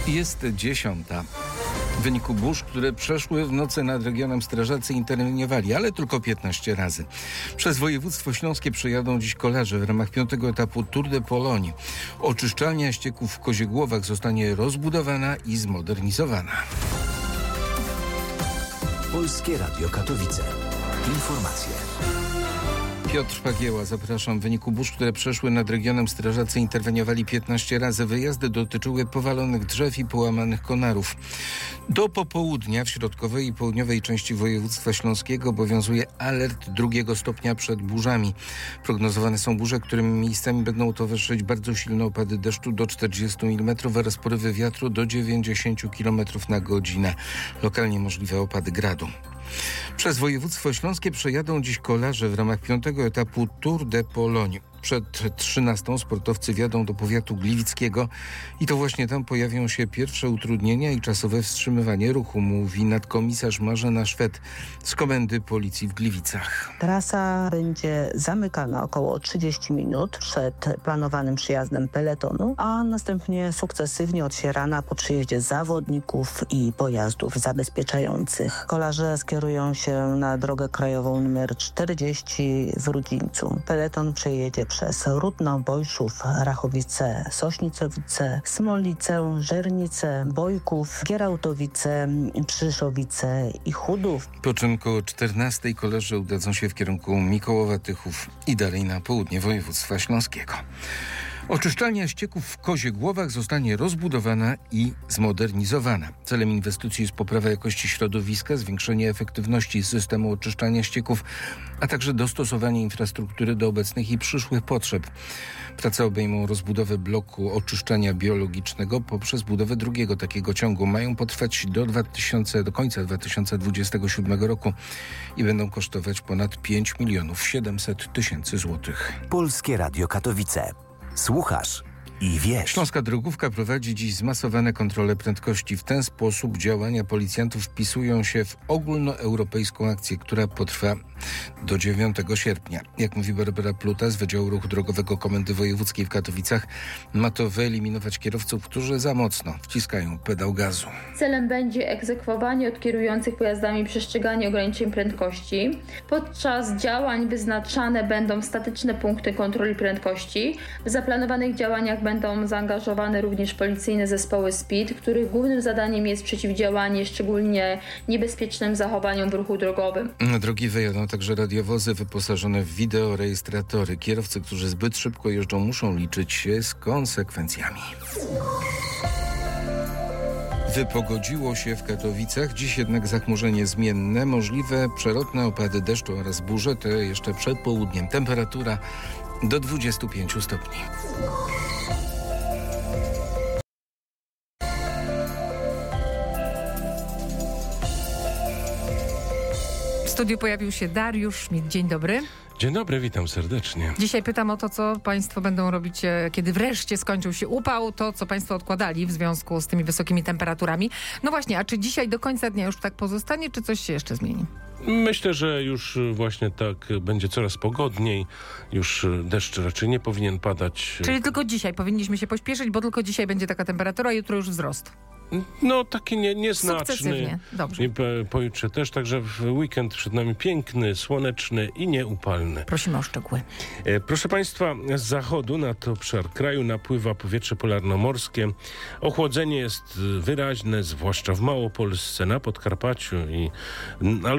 Jest 10. W wyniku burz, które przeszły w nocy nad regionem, strażacy interweniowali, ale tylko 15 razy. Przez województwo śląskie przejadą dziś kolarze w ramach 5. etapu Tour de Pologne. Oczyszczalnia ścieków w Koziegłowach zostanie rozbudowana i zmodernizowana. Polskie Radio Katowice. Informacje. Piotr Pagieła, zapraszam. W wyniku burz, które przeszły nad regionem, strażacy interweniowali 15 razy. Wyjazdy dotyczyły powalonych drzew i połamanych konarów. Do popołudnia w środkowej i południowej części województwa śląskiego obowiązuje alert 2. stopnia przed burzami. Prognozowane są burze, którym miejscami będą towarzyszyć bardzo silne opady deszczu do 40 mm oraz porywy wiatru do 90 km na godzinę. Lokalnie możliwe opady gradu. Przez województwo śląskie przejadą dziś kolarze w ramach 5. etapu Tour de Pologne. Przed 13 sportowcy wjadą do powiatu gliwickiego i to właśnie tam pojawią się pierwsze utrudnienia i czasowe wstrzymywanie ruchu, mówi nadkomisarz Marzena Szwed z Komendy Policji w Gliwicach. Trasa będzie zamykana około 30 minut przed planowanym przyjazdem peletonu, a następnie sukcesywnie otwierana po przyjeździe zawodników i pojazdów zabezpieczających. Kolarze skierują się na drogę krajową nr 40 w Rudzińcu. Peleton przejedzie przez Rudno, Bojszów, Rachowice, Sośnicowice, Smolnicę, Żernicę, Bojków, Gierałtowice, Przyszowice i Chudów. Po czym koło 14 kolarze udadzą się w kierunku Mikołowa, Tychów i dalej na południe województwa śląskiego. Oczyszczalnia ścieków w Koziegłowach zostanie rozbudowana i zmodernizowana. Celem inwestycji jest poprawa jakości środowiska, zwiększenie efektywności systemu oczyszczania ścieków, a także dostosowanie infrastruktury do obecnych i przyszłych potrzeb. Prace obejmą rozbudowę bloku oczyszczania biologicznego poprzez budowę drugiego takiego ciągu. Mają potrwać do końca 2027 roku i będą kosztować ponad 5 700 000 złotych. Polskie Radio Katowice. Słuchasz i wiesz. Śląska Drogówka prowadzi dziś zmasowane kontrole prędkości. W ten sposób działania policjantów wpisują się w ogólnoeuropejską akcję, która potrwa do 9 sierpnia. Jak mówi Barbara Pluta z Wydziału Ruchu Drogowego Komendy Wojewódzkiej w Katowicach, ma to wyeliminować kierowców, którzy za mocno wciskają pedał gazu. Celem będzie egzekwowanie od kierujących pojazdami przestrzegania ograniczeń prędkości. Podczas działań wyznaczane będą statyczne punkty kontroli prędkości. W zaplanowanych działaniach będą zaangażowane również policyjne zespoły SPID, których głównym zadaniem jest przeciwdziałanie szczególnie niebezpiecznym zachowaniom w ruchu drogowym. Na drogi wyjadą także radiowozy wyposażone w wideorejestratory. Kierowcy, którzy zbyt szybko jeżdżą, muszą liczyć się z konsekwencjami. Wypogodziło się w Katowicach, dziś jednak zachmurzenie zmienne, możliwe przelotne opady deszczu oraz burze, to jeszcze przed południem. Temperatura do 25 stopni. W studiu pojawił się Dariusz Szmid. Dzień dobry. Dzień dobry, witam serdecznie. Dzisiaj pytam o to, co państwo będą robić, kiedy wreszcie skończył się upał, to co państwo odkładali w związku z tymi wysokimi temperaturami. No właśnie, a czy dzisiaj do końca dnia już tak pozostanie, czy coś się jeszcze zmieni? Myślę, że już właśnie tak będzie coraz pogodniej. Już deszcz raczej nie powinien padać. Czyli tylko dzisiaj powinniśmy się pośpieszyć, bo tylko dzisiaj będzie taka temperatura, a jutro już wzrost. No taki nieznaczny. Sukcesywnie, dobrze. I pojutrze też, także w weekend przed nami piękny, słoneczny i nieupalny. Prosimy o szczegóły. Proszę Państwa, z zachodu nad obszar kraju napływa powietrze polarnomorskie. Ochłodzenie jest wyraźne, zwłaszcza w Małopolsce, na Podkarpaciu i